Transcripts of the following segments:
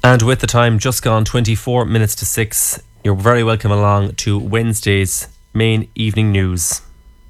And with the time just gone 24 minutes to 6, you're very welcome along to Wednesday's main evening news.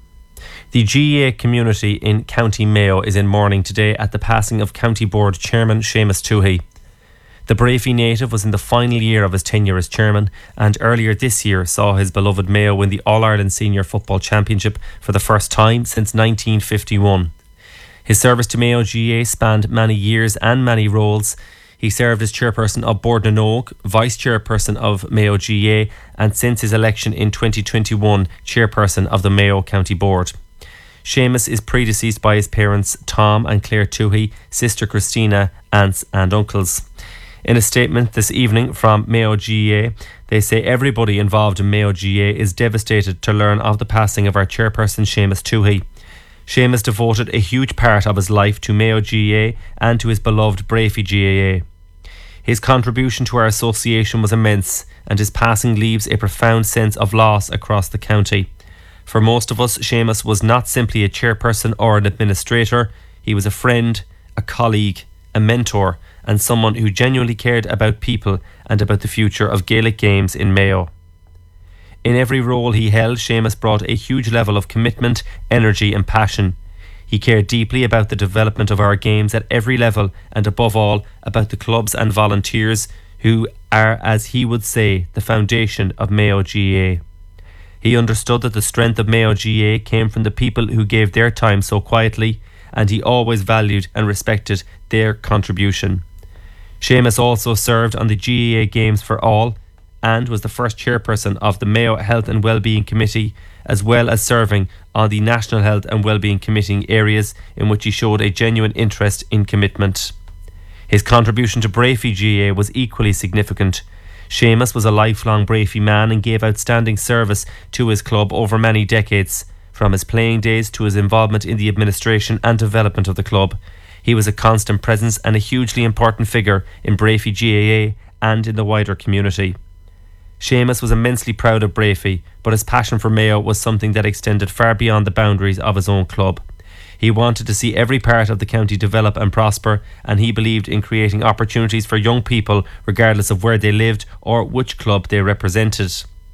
The GAA community in County Mayo is in mourning today at the passing of County Board Chairman Seamus Toohey. The Brafey native was in the final year of his tenure as chairman, and earlier this year saw his beloved Mayo win the All-Ireland Senior Football Championship for the first time since 1951. His service to Mayo GAA spanned many years and many roles. He served as chairperson of Bord na Nóg, vice chairperson of Mayo GAA, and since his election in 2021, chairperson of the Mayo County Board. Seamus is predeceased by his parents Tom and Claire Toohey, sister Christina, aunts and uncles. In a statement this evening from Mayo GAA, they say everybody involved in Mayo GAA is devastated to learn of the passing of our chairperson Seamus Toohey. Seamus devoted a huge part of his life to Mayo GAA and to his beloved Brafey GAA. His contribution to our association was immense, and his passing leaves a profound sense of loss across the county. For most of us, Seamus was not simply a chairperson or an administrator. He was a friend, a colleague, a mentor, and someone who genuinely cared about people and about the future of Gaelic games in Mayo. In every role he held, Seamus brought a huge level of commitment, energy and passion. He cared deeply about the development of our games at every level, and above all, about the clubs and volunteers who are, as he would say, the foundation of Mayo GAA. He understood that the strength of Mayo GAA came from the people who gave their time so quietly, and he always valued and respected their contribution. Seamus also served on the GAA Games for All, and was the first chairperson of the Mayo Health and Wellbeing Committee, as well as serving on the National Health and Wellbeing Committee areas in which he showed a genuine interest in commitment. His contribution to Brafey GAA was equally significant. Seamus was a lifelong Brafey man and gave outstanding service to his club over many decades, from his playing days to his involvement in the administration and development of the club. He was a constant presence and a hugely important figure in Brafey GAA and in the wider community. Seamus was immensely proud of Brafey, but his passion for Mayo was something that extended far beyond the boundaries of his own club. He wanted to see every part of the county develop and prosper, and he believed in creating opportunities for young people regardless of where they lived or which club they represented.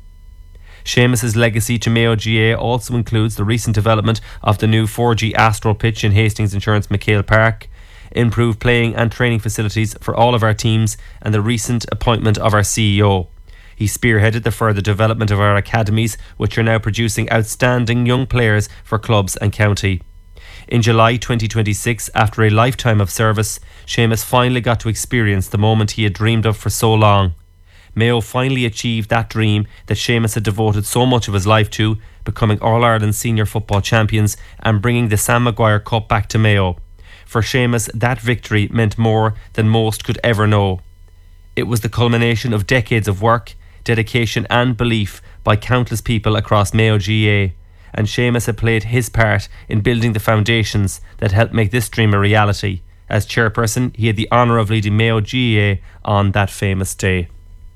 Seamus's legacy to Mayo GAA also includes the recent development of the new 4G Astro pitch in Hastings Insurance McHale Park, improved playing and training facilities for all of our teams, and the recent appointment of our CEO. He spearheaded the further development of our academies, which are now producing outstanding young players for clubs and county. In July 2026, after a lifetime of service, Seamus finally got to experience the moment he had dreamed of for so long. Mayo finally achieved that dream that Seamus had devoted so much of his life to, becoming All-Ireland Senior Football Champions and bringing the Sam Maguire Cup back to Mayo. For Seamus, that victory meant more than most could ever know. It was the culmination of decades of work, dedication and belief by countless people across Mayo GAA, and Seamus had played his part in building the foundations that helped make this dream a reality. As chairperson, he had the honour of leading Mayo GAA on that famous day.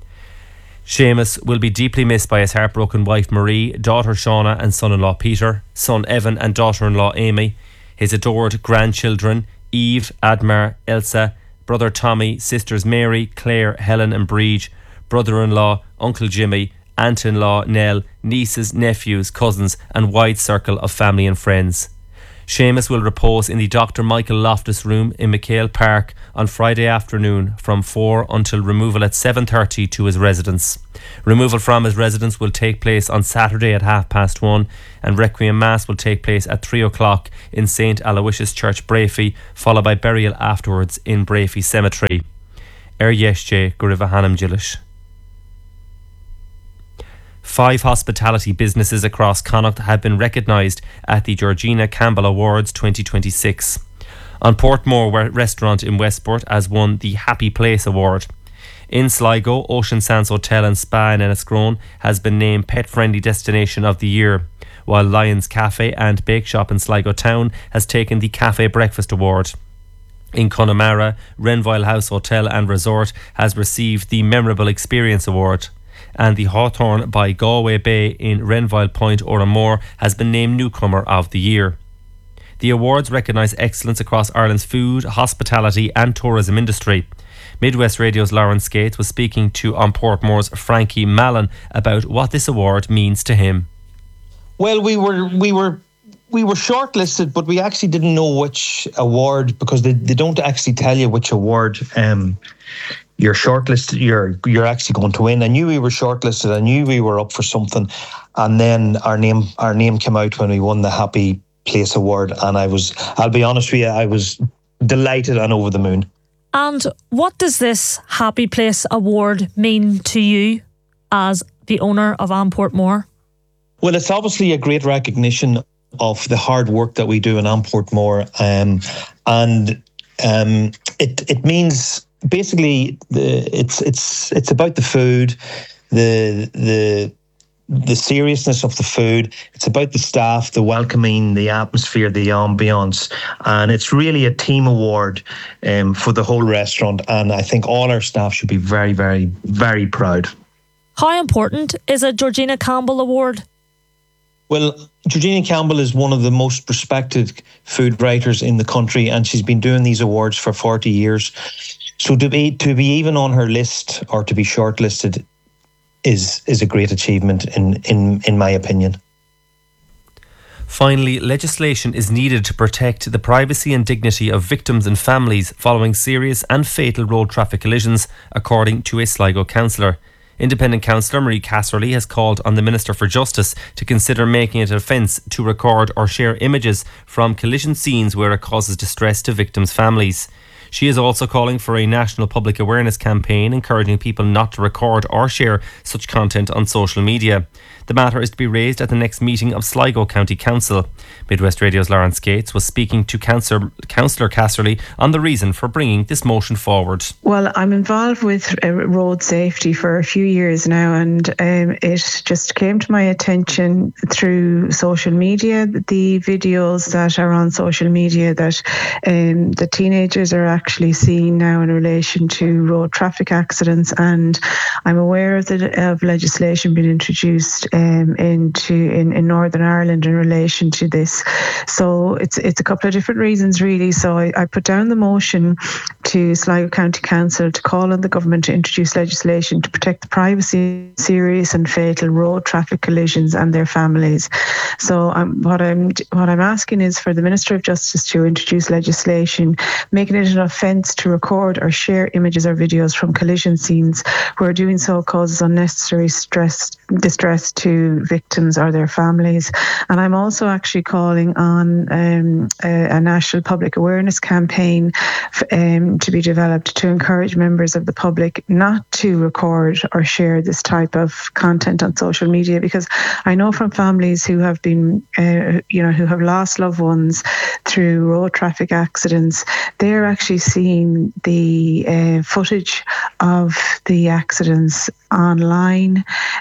Seamus will be deeply missed by his heartbroken wife Marie, daughter Shauna and son-in-law Peter, son Evan and daughter-in-law Amy, his adored grandchildren Eve, Admar, Elsa, brother Tommy, sisters Mary, Claire, Helen and Breege, brother-in-law, Uncle Jimmy, aunt-in-law Nell, nieces, nephews, cousins and wide circle of family and friends. Seamus will repose in the Dr. Michael Loftus room in McHale Park on Friday afternoon from 4 until removal at 7:30 to his residence. Removal from his residence will take place on Saturday at 1:30 and Requiem Mass will take place at 3 o'clock in St. Aloysius Church, Brafey, followed by burial afterwards in Brafey Cemetery. Yeshe Guriva Hanam Jilish. 5 hospitality businesses across Connacht have been recognised at the Georgina Campbell Awards 2026. On Portmore Restaurant in Westport has won the Happy Place Award. In Sligo, Ocean Sands Hotel and Spa in Enniscrone has been named Pet Friendly Destination of the Year, while Lions Cafe and Bake Shop in Sligo Town has taken the Cafe Breakfast Award. In Connemara, Renville House Hotel and Resort has received the Memorable Experience Award, and the Hawthorne by Galway Bay in Renville Point, Oramore has been named Newcomer of the Year. The awards recognise excellence across Ireland's food, hospitality and tourism industry. Midwest Radio's Lauren Skates was speaking to On Portmore's Frankie Mallon about what this award means to him. Well, we were shortlisted, but we actually didn't know which award, because they don't actually tell you which award you're shortlisted, you're actually going to win. I knew we were shortlisted. I knew we were up for something, and then our name came out when we won the Happy Place Award, and I'll be honest with you, I was delighted and over the moon. And what does this Happy Place Award mean to you as the owner of On Portmore? Well, it's obviously a great recognition of the hard work that we do in On Portmore, and it means basically it's about the food, the seriousness of the food. It's about the staff, the welcoming, the atmosphere, the ambience, and it's really a team award for the whole restaurant. And I think all our staff should be very, very, very proud. How important is a Georgina Campbell Award? Well, Georgina Campbell is one of the most respected food writers in the country, and she's been doing these awards for 40 years. So to be even on her list, or to be shortlisted, is a great achievement in my opinion. Finally, legislation is needed to protect the privacy and dignity of victims and families following serious and fatal road traffic collisions, according to a Sligo councillor. Independent councillor Marie Casserly has called on the Minister for Justice to consider making it an offence to record or share images from collision scenes where it causes distress to victims' families. She is also calling for a national public awareness campaign encouraging people not to record or share such content on social media. The matter is to be raised at the next meeting of Sligo County Council. Midwest Radio's Lauren Skates was speaking to Councillor Casserly on the reason for bringing this motion forward. Well, I'm involved with road safety for a few years now, and it just came to my attention through social media, the videos that are on social media that the teenagers are actually seeing now in relation to road traffic accidents, and I'm aware of legislation being introduced in Northern Ireland in relation to this. So it's a couple of different reasons really. So I put down the motion to Sligo County Council to call on the government to introduce legislation to protect the privacy of serious and fatal road traffic collisions and their families. So what I'm asking is for the Minister of Justice to introduce legislation making it an offence to record or share images or videos from collision scenes where doing so causes unnecessary distress to victims or their families. And I'm also actually calling on a national public awareness campaign to be developed to encourage members of the public not to record or share this type of content on social media, because I know from families who have been, who have lost loved ones through road traffic accidents, they're actually seeing the footage of the accidents online.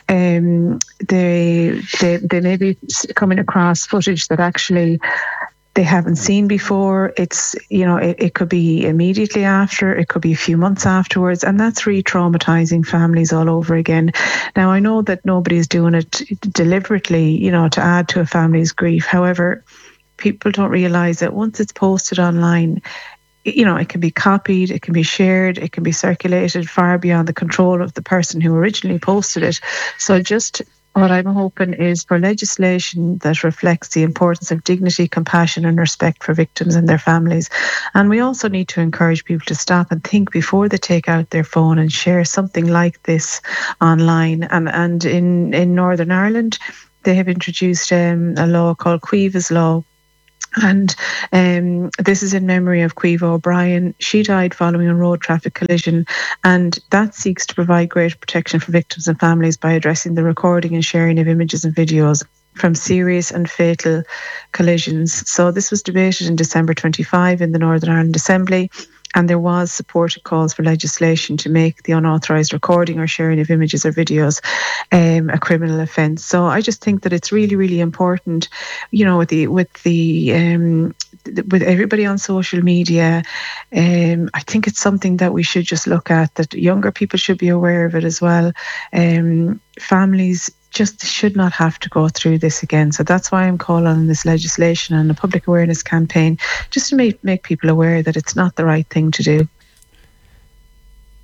They may be coming across footage that actually they haven't seen before. It's, it could be immediately after, it could be a few months afterwards, and that's re-traumatizing families all over again. Now, I know that nobody's doing it deliberately, to add to a family's grief. However, people don't realize that once it's posted online, it can be copied, it can be shared, it can be circulated far beyond the control of the person who originally posted it. So just what I'm hoping is for legislation that reflects the importance of dignity, compassion and respect for victims and their families. And we also need to encourage people to stop and think before they take out their phone and share something like this online. And in Northern Ireland, they have introduced a law called Cueva's Law. And this is in memory of Cueva O'Brien. She died following a road traffic collision, and that seeks to provide greater protection for victims and families by addressing the recording and sharing of images and videos from serious and fatal collisions. So this was debated in December 25 in the Northern Ireland Assembly, and there was supported calls for legislation to make the unauthorised recording or sharing of images or videos a criminal offence. So I just think that it's really, really important, with everybody on social media. I think it's something that we should just look at, that younger people should be aware of it as well. Families just should not have to go through this again. So that's why I'm calling on this legislation and a public awareness campaign, just to make people aware that it's not the right thing to do.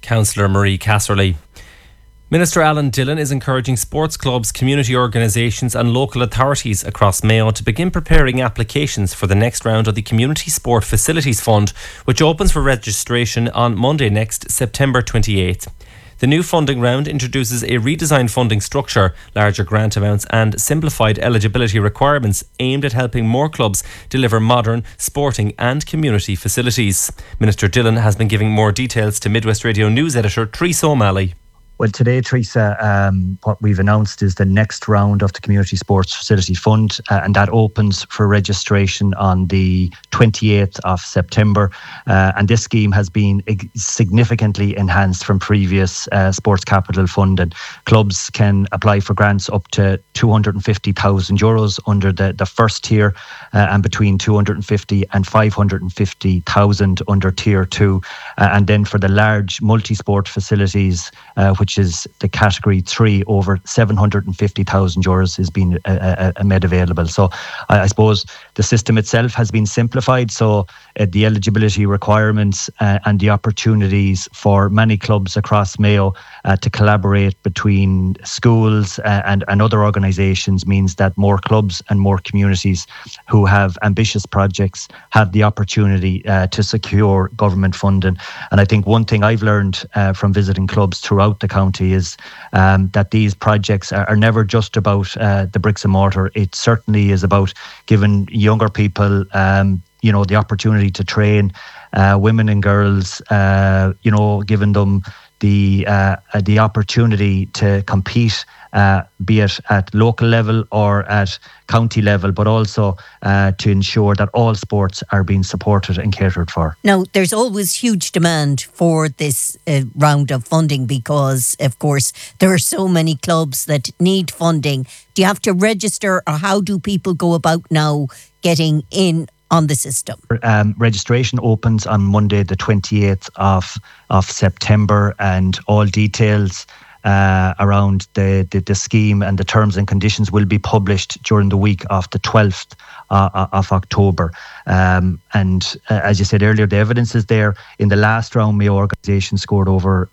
Councillor Marie Casserly. Minister Alan Dillon is encouraging sports clubs, community organisations and local authorities across Mayo to begin preparing applications for the next round of the Community Sport Facilities Fund, which opens for registration on Monday next, September 28th. The new funding round introduces a redesigned funding structure, larger grant amounts and simplified eligibility requirements aimed at helping more clubs deliver modern sporting and community facilities. Minister Dillon has been giving more details to Midwest Radio News editor Teresa O'Malley. Well, today, Teresa, what we've announced is the next round of the Community Sports Facility Fund, and that opens for registration on the 28th of September. And this scheme has been significantly enhanced from previous Sports Capital Fund, and clubs can apply for grants up to €250,000 under the first tier, and between 250 and 550,000 under tier 2. And then for the large multi-sport facilities, which is the category 3, over €750,000 has been made available. So I suppose the system itself has been simplified, so the eligibility requirements and the opportunities for many clubs across Mayo to collaborate between schools and other organisations means that more clubs and more communities who have ambitious projects have the opportunity to secure government funding. And I think one thing I've learned from visiting clubs throughout the county is that these projects are never just about the bricks and mortar. It certainly is about giving younger people the opportunity to train, women and girls, giving them the opportunity to compete, be it at local level or at county level, but also to ensure that all sports are being supported and catered for. Now, there's always huge demand for this round of funding because, of course, there are so many clubs that need funding. Do you have to register, or how do people go about now getting in on the system? Registration opens on Monday the 28th of September, and all details around the scheme and the terms and conditions will be published during the week of the 12th of October. And as you said earlier, the evidence is there. In the last round, Mayo organisation secured over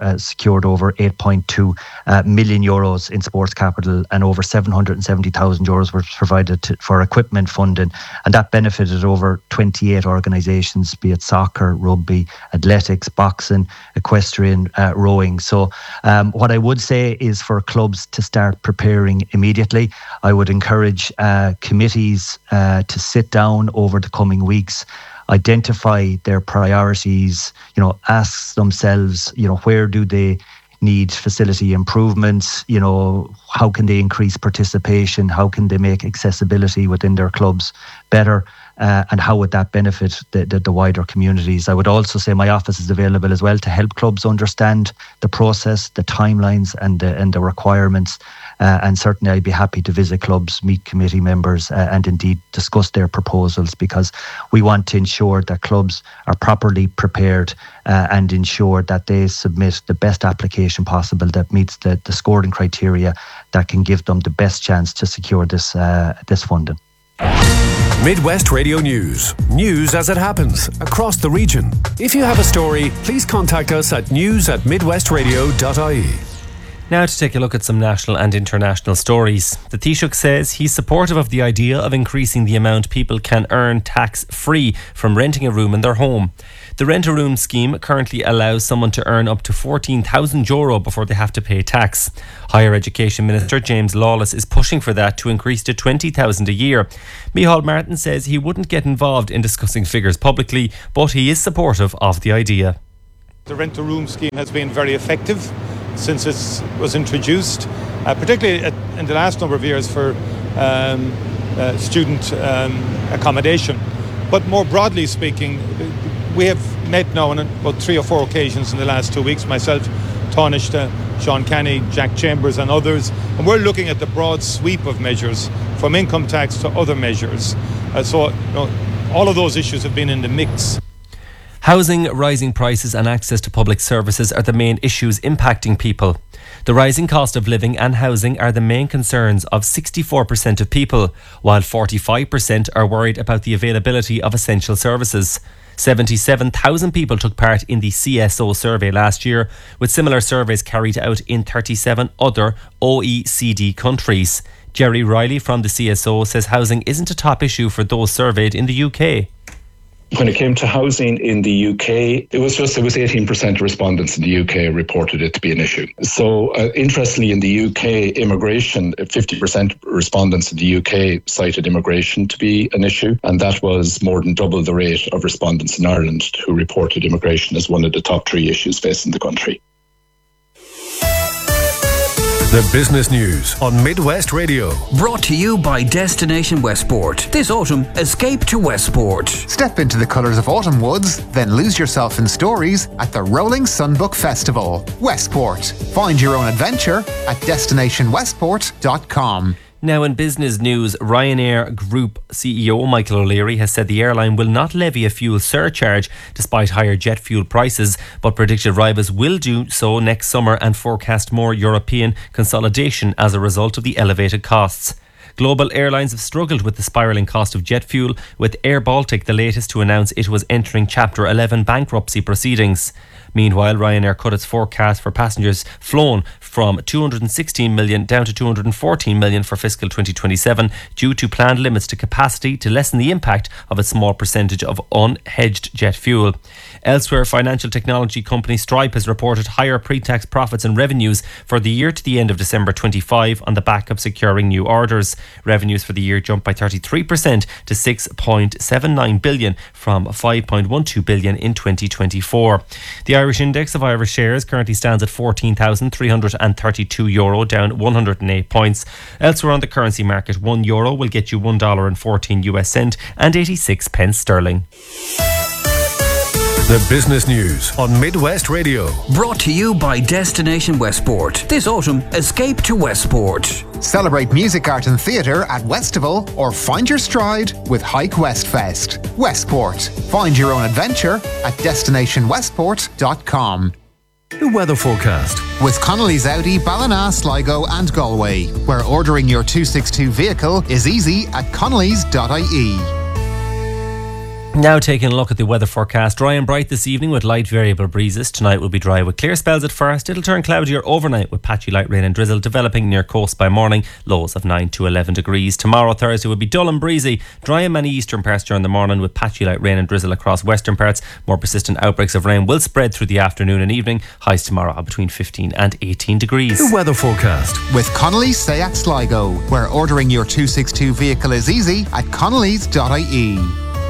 €8.2 million in sports capital, and over €770,000 were provided for equipment funding, and that benefited over 28 organisations, be it soccer, rugby, athletics, boxing, equestrian, rowing. So what I would say is for clubs to start preparing immediately. I would encourage committees to sit down over the coming weeks, identify their priorities, ask themselves, where do they need facility improvements, how can they increase participation, how can they make accessibility within their clubs better, and how would that benefit the wider communities. I would also say my office is available as well to help clubs understand the process, the timelines and the requirements. And certainly I'd be happy to visit clubs, meet committee members and indeed discuss their proposals, because we want to ensure that clubs are properly prepared and ensure that they submit the best application possible that meets the scoring criteria that can give them the best chance to secure this funding. Midwest Radio News. News as it happens across the region. If you have a story, please contact us at news@midwestradio.ie. Now to take a look at some national and international stories. The Taoiseach says he's supportive of the idea of increasing the amount people can earn tax-free from renting a room in their home. The rent-a-room scheme currently allows someone to earn up to €14,000 before they have to pay tax. Higher Education Minister James Lawless is pushing for that to increase to €20,000 a year. Micheál Martin says he wouldn't get involved in discussing figures publicly, but he is supportive of the idea. The rent-a-room scheme has been very effective since it was introduced, particularly in the last number of years for student accommodation. But more broadly speaking, we have met now on about 3 or 4 occasions in the last 2 weeks, myself, Taoiseach, Sean Kenny, Jack Chambers and others, and we're looking at the broad sweep of measures from income tax to other measures. So all of those issues have been in the mix. Housing, rising prices and access to public services are the main issues impacting people. The rising cost of living and housing are the main concerns of 64% of people, while 45% are worried about the availability of essential services. 77,000 people took part in the CSO survey last year, with similar surveys carried out in 37 other OECD countries. Jerry Riley from the CSO says housing isn't a top issue for those surveyed in the UK. When it came to housing in the UK, it was 18% of respondents in the UK reported it to be an issue. So interestingly, in the UK, immigration, 50% respondents in the UK cited immigration to be an issue, and that was more than double the rate of respondents in Ireland who reported immigration as one of the top 3 issues facing the country. The business news on Midwest Radio. Brought to you by Destination Westport. This autumn, escape to Westport. Step into the colours of autumn woods, then lose yourself in stories at the Rolling Sunbook Festival. Westport. Find your own adventure at destinationwestport.com. Now in business news, Ryanair Group CEO Michael O'Leary has said the airline will not levy a fuel surcharge despite higher jet fuel prices, but predicted rivals will do so next summer and forecast more European consolidation as a result of the elevated costs. Global airlines have struggled with the spiralling cost of jet fuel, with Air Baltic the latest to announce it was entering Chapter 11 bankruptcy proceedings. Meanwhile, Ryanair cut its forecast for passengers flown from 216 million down to 214 million for fiscal 2027 due to planned limits to capacity to lessen the impact of a small percentage of unhedged jet fuel. Elsewhere, financial technology company Stripe has reported higher pre-tax profits and revenues for the year to the end of December 25 on the back of securing new orders. Revenues for the year jumped by 33% to 6.79 billion from 5.12 billion in 2024. The Irish index of Irish shares currently stands at €14,332, down 108 points. Elsewhere on the currency market, €1 will get you $1.14 and 86 pence sterling. The business news on Midwest Radio. Brought to you by Destination Westport. This autumn, escape to Westport. Celebrate music, art and theatre at Westival or find your stride with Hike Westfest. Westport. Find your own adventure at destinationwestport.com. The weather forecast. With Connolly's Audi, Ballina, Sligo and Galway, where ordering your 262 vehicle is easy at connolly's.ie. Now taking a look at the weather forecast. Dry and bright this evening with light variable breezes. Tonight will be dry with clear spells at first. It'll turn cloudier overnight with patchy light rain and drizzle developing near coast by morning. Lows of 9 to 11 degrees. Tomorrow, Thursday, will be dull and breezy. Dry in many eastern parts during the morning with patchy light rain and drizzle across western parts. More persistent outbreaks of rain will spread through the afternoon and evening. Highs tomorrow are between 15 and 18 degrees. The weather forecast. With Connolly's Seat Sligo, where ordering your 262 vehicle is easy at connolly's.ie.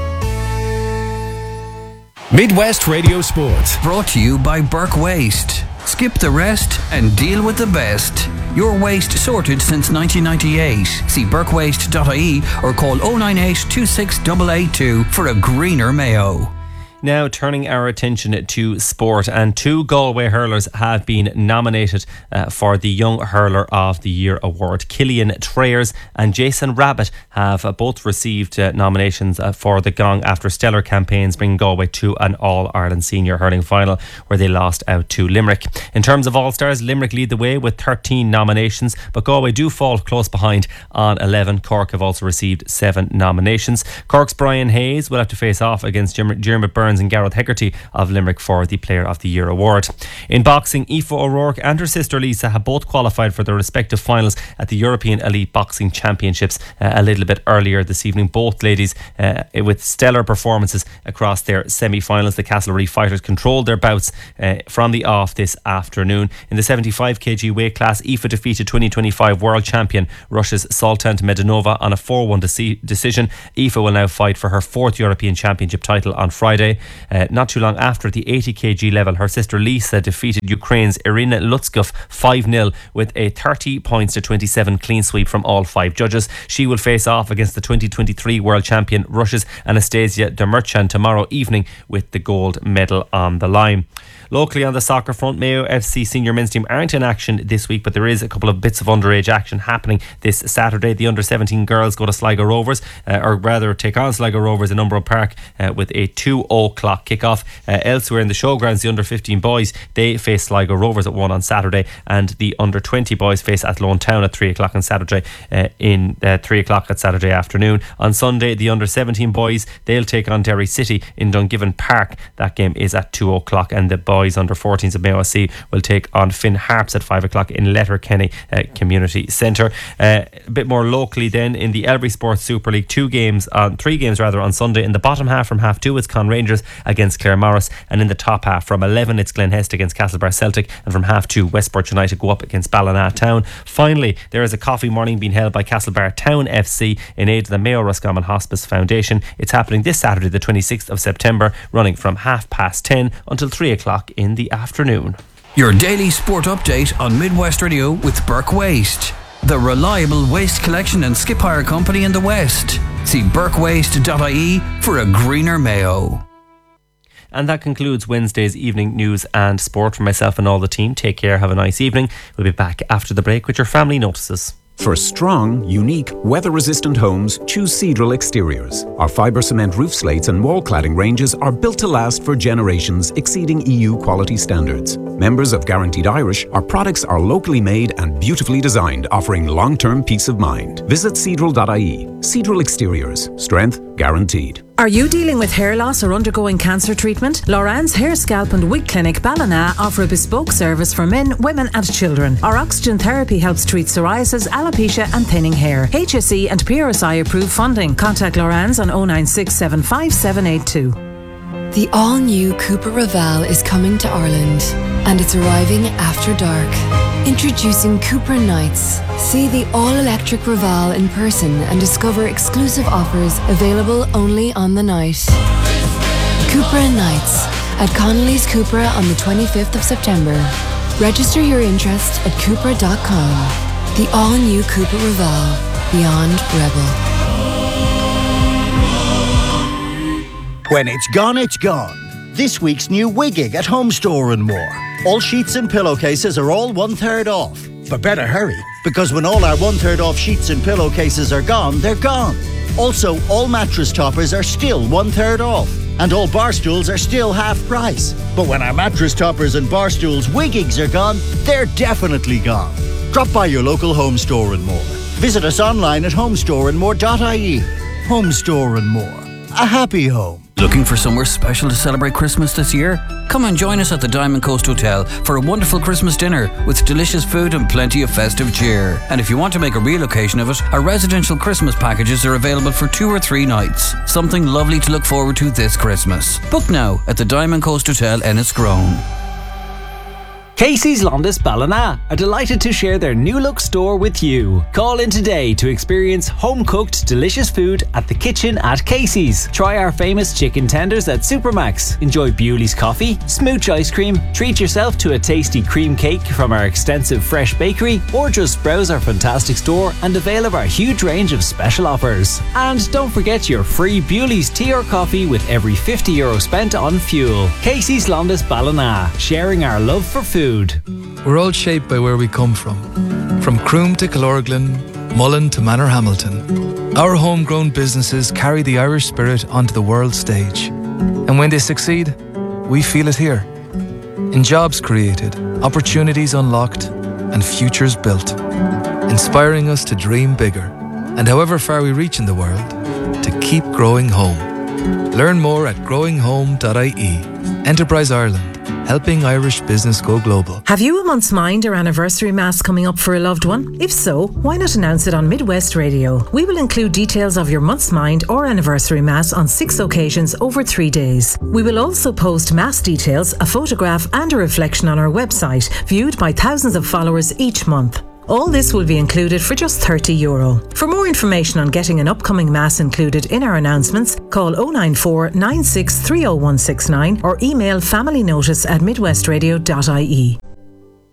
Midwest Radio Sports. Brought to you by Burke Waste. Skip the rest and deal with the best. Your waste sorted since 1998. See burkewaste.ie or call 098 26882 for a greener Mayo. Now turning our attention to sport, and 2 Galway hurlers have been nominated for the Young Hurler of the Year award. Killian Trayers and Jason Rabbit have both received nominations for the gong after stellar campaigns bringing Galway to an All-Ireland Senior Hurling Final where they lost out to Limerick. In terms of All-Stars, Limerick lead the way with 13 nominations, but Galway do fall close behind on 11. Cork have also received 7 nominations. Cork's Brian Hayes will have to face off against Dermot Burns and Gareth Hegarty of Limerick for the Player of the Year award. In boxing, Aoife O'Rourke and her sister Lisa have both qualified for their respective finals at the European Elite Boxing Championships a little bit earlier this evening. Both ladies with stellar performances across their semi-finals. The Castlereagh fighters controlled their bouts from the off this afternoon. In the 75kg weight class, Aoife defeated 2025 world champion Russia's Sultan Medinova on a 4-1 decision. Aoife will now fight for her 4th European Championship title on Friday. Not too long after the 80kg level, her sister Lisa defeated Ukraine's Irina Lutskov 5-0 with a 30 points to 27 clean sweep from all 5 judges. She will face off against the 2023 world champion Russia's Anastasia Demirchan tomorrow evening with the gold medal on the line. Locally on the soccer front, Mayo FC senior men's team aren't in action this week, but there is a couple of bits of underage action happening this Saturday. The under-17 girls go to Sligo Rovers, or rather take on Sligo Rovers in Umbro Park with a 2:00 kickoff. Elsewhere in the showgrounds, the under-15 boys, they face Sligo Rovers at 1 on Saturday, and the under-20 boys face Athlone Town at 3:00 on Saturday, 3:00 at Saturday afternoon. On Sunday, the under-17 boys, they'll take on Derry City in Dungiven Park. That game is at 2:00, and the boys under-14s of Mayo SC will take on Finn Harps at 5:00 in Letterkenny Community Centre. A bit more locally then, in the Elbury Sports Super League, three games on Sunday. In the bottom half from half 2 it's Con Rangers against Claremorris, and in the top half from 11 it's Glenhest against Castlebar Celtic, and from half 2 Westport United go up against Ballina Town. Finally, there is a coffee morning being held by Castlebar Town FC in aid of the Mayo Roscommon Hospice Foundation. It's happening this Saturday the 26th of September, running from 10:30 until 3:00 in the afternoon. Your daily sport update on Midwest Radio with Burke Waste, the reliable waste collection and skip hire company in the West. See burkewaste.ie for a greener Mayo. And that concludes Wednesday's evening news and sport. For myself and all the team, take care, have a nice evening. We'll be back after the break with your family notices. For strong, unique, weather-resistant homes, choose Seadrill Exteriors. Our fibre cement roof slates and wall cladding ranges are built to last for generations, exceeding EU quality standards. Members of Guaranteed Irish, our products are locally made and beautifully designed, offering long-term peace of mind. Visit Seadrill.ie. Seadrill Exteriors. Strength guaranteed. Are you dealing with hair loss or undergoing cancer treatment? Loran's Hair, Scalp and Wig Clinic Ballina offer a bespoke service for men, women and children. Our oxygen therapy helps treat psoriasis, alopecia and thinning hair. HSE and PRSI approved funding. Contact Loran's on 096 75782. The all-new Cupra Raval is coming to Ireland, and it's arriving after dark. Introducing Cupra Nights. See the all-electric Raval in person and discover exclusive offers available only on the night. Cupra Nights at Connolly's Cupra on the 25th of September. Register your interest at Cupra.com. The all-new Cupra Raval. Beyond Rebel. When it's gone. This week's new Wigging at Home Store and More. All sheets and pillowcases are all 1/3 off. But better hurry, because when all our 1/3 off sheets and pillowcases are gone, they're gone. Also, all mattress toppers are still 1/3 off. And all bar stools are still half price. But when our mattress toppers and bar stools Wiggings are gone, they're definitely gone. Drop by your local Home Store and More. Visit us online at homestoreandmore.ie. Home Store and More. A happy home. Looking for somewhere special to celebrate Christmas this year? Come and join us at the Diamond Coast Hotel for a wonderful Christmas dinner with delicious food and plenty of festive cheer. And if you want to make a real occasion of it, our residential Christmas packages are available for 2 or 3 nights. Something lovely to look forward to this Christmas. Book now at the Diamond Coast Hotel Enniscrone. Casey's Londis Ballina are delighted to share their new look store with you. Call in today to experience home-cooked delicious food at the kitchen at Casey's. Try our famous chicken tenders at Supermax. Enjoy Bewley's coffee, smooch ice cream, treat yourself to a tasty cream cake from our extensive fresh bakery, or just browse our fantastic store and avail of our huge range of special offers. And don't forget your free Bewley's tea or coffee with every €50 spent on fuel. Casey's Londis Ballina, sharing our love for food. We're all shaped by where we come from Croom to Killorglin, Mullen to Manorhamilton. Our homegrown businesses carry the Irish spirit onto the world stage. And when they succeed, we feel it here. In jobs created, opportunities unlocked, and futures built. Inspiring us to dream bigger, and however far we reach in the world, to keep growing home. Learn more at growinghome.ie. Enterprise Ireland. Helping Irish business go global. Have you a month's mind or anniversary mass coming up for a loved one? If so, why not announce it on Midwest Radio? We will include details of your month's mind or anniversary mass on 6 occasions over 3 days. We will also post mass details, a photograph and a reflection on our website, viewed by thousands of followers each month. All this will be included for just €30. For more information on getting an upcoming mass included in our announcements, call 094 96 30169 or email familynotice@midwestradio.ie.